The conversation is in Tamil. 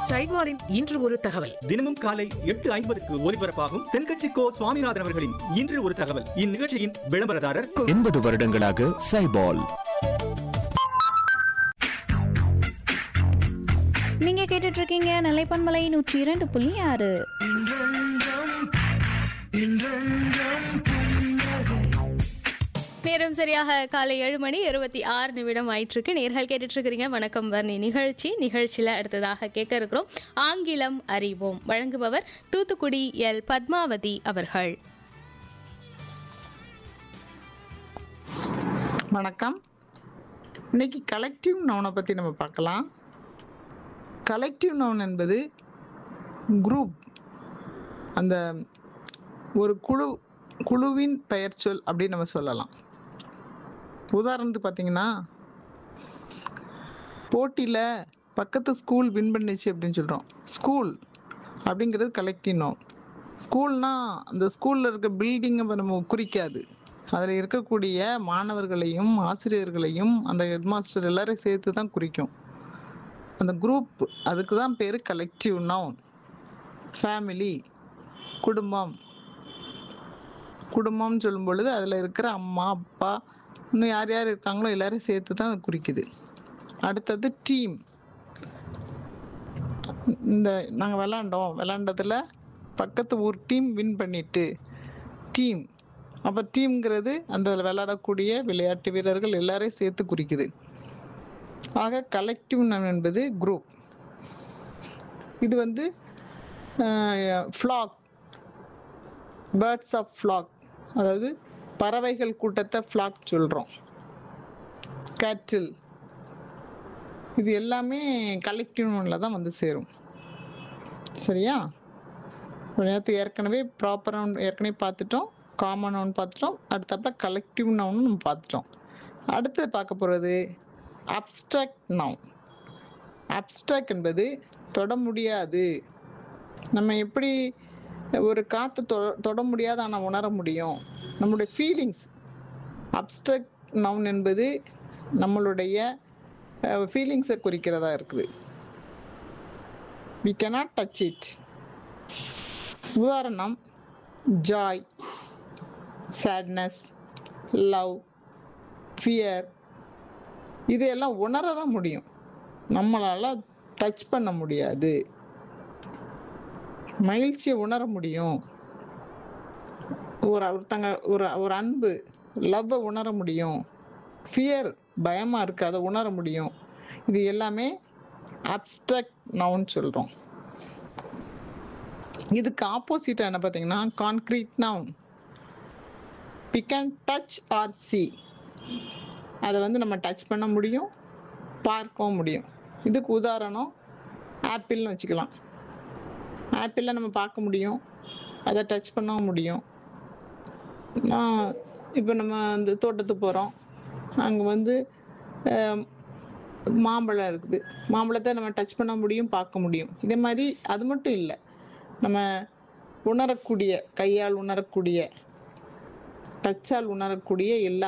சைட்வாரின் இன்று ஒரு தகவல். தினமும் காலை 8:50க்கு ஒலிபரப்பாகும் தென்கட்சி கோ சுவாமிநாதன் அவர்களின் இன்று ஒரு தகவல். இந்நிகழ்ச்சியின் விளம்பரதாரர் 80 வருடங்களாக சைபால். நீங்க கேட்டுட்டு இருக்கீங்க நிலைப்பன்மலை 102.6. நேரம் சரியாக காலை 7:26 ஆயிட்டிருக்கு. நேர்கள் கேட்டுட்டு இருக்கிறீங்க வணக்கம் வர்ணி நிகழ்ச்சியில் அடுத்ததாக கேட்க இருக்கிறோம் ஆங்கிலம் அறிவோம். வழங்குபவர் தூத்துக்குடி எல் பத்மாவதி அவர்கள். வணக்கம். இன்னைக்கு கலெக்டிவ் நவுனை பற்றி நம்ம பார்க்கலாம். கலெக்டிவ் நவுன் என்பது குரூப், அந்த ஒரு குழுவின் பெயர் சொல் அப்படின்னு நம்ம சொல்லலாம். உதாரணத்துக்கு பார்த்தீங்கன்னா, போட்டியில் பக்கத்து ஸ்கூல் வின் பண்ணிச்சு அப்படின்னு சொல்கிறோம். ஸ்கூல் அப்படிங்கிறது கலெக்டிவ் நவுன். ஸ்கூல்னால் அந்த ஸ்கூலில் இருக்க பில்டிங்கை நம்ம குறிக்காது, அதில் இருக்கக்கூடிய மாணவர்களையும் ஆசிரியர்களையும் அந்த ஹெட்மாஸ்டர் எல்லாரையும் சேர்த்து தான் குறிக்கும். அந்த குரூப், அதுக்கு தான் பேர் கலெக்டிவ் நவுன். ஃபேமிலி, குடும்பம்னு சொல்லும் பொழுது அதில் இருக்கிற அம்மா அப்பா இன்னும் யார் யார் இருக்காங்களோ எல்லாரையும் சேர்த்து தான் அது குறிக்குது. அடுத்தது டீம். இந்த நாங்கள் விளாண்டதில் பக்கத்து ஊர் டீம் வின் பண்ணிட்டு டீம். அப்போ டீம்ங்கிறது அந்த விளையாடக்கூடிய விளையாட்டு வீரர்கள் எல்லாரையும் சேர்த்து குறிக்குது. ஆக கலெக்டிவ் நவுன் என்பது குரூப். இது ஃப்ளாக், பேர்ட்ஸ் ஆஃப் ஃப்ளாக், அதாவது பறவைகள் கூட்டத்தை ஃப்ளாக் சொல்கிறோம். கேட்டில், இது எல்லாமே கலெக்டிவ் நவுனில் தான் வந்து சேரும். சரியா? நேரத்துக்கு ஏற்கனவே ப்ராப்பர் நவுன் ஏற்கனவே பார்த்துட்டோம், காமன் நவுன் பார்த்துட்டோம், அடுத்தப்ப கலெக்டிவ் நவுன் நம்ம பார்த்துட்டோம். அடுத்து பார்க்க போகிறது அப்ஸ்ட்ராக்ட் நவுன். அப்ஸ்ட்ராக்ட் என்பது தொட முடியாது. நம்ம எப்படி ஒரு காற்று தொட முடியாது ஆனால் உணர முடியும், நம்மளுடைய ஃபீலிங்ஸ். அப்ஸ்ட்ராக்ட் நவுன் என்பது நம்மளுடைய ஃபீலிங்ஸை குறிக்கிறதா இருக்குது. we cannot touch it. உதாரணம், ஜாய், சேட்னஸ், லவ், ஃபியர், இதையெல்லாம் உணர தான் முடியும், நம்மளால் டச் பண்ண முடியாது. மகிழ்ச்சியை உணர முடியும், ஒரு அன்பு, லவ்வை உணர முடியும். ஃபியர், பயமாக இருக்குது, அதை உணர முடியும். இது எல்லாமே அப்ஸ்ட்ராக்ட் நவுன் சொல்கிறோம். இதுக்கு ஆப்போசிட்டாக என்ன பார்த்தீங்கன்னா concrete noun. we can touch or see. அதை நம்ம டச் பண்ண முடியும், பார்க்கவும் முடியும். இதுக்கு உதாரணம் ஆப்பிள்னு வச்சுக்கலாம். ஆப்பிளில் நம்ம பார்க்க முடியும், அதை டச் பண்ணவும் முடியும். இப்போ நம்ம அந்த தோட்டத்துக்கு போகிறோம், அங்கே மாம்பழம் இருக்குது, மாம்பழத்தை நம்ம டச் பண்ண முடியும், பார்க்க முடியும். இதே மாதிரி அது மட்டும் இல்லை, நம்ம உணரக்கூடிய, கையால் உணரக்கூடிய, டச்சால் உணரக்கூடிய எல்லா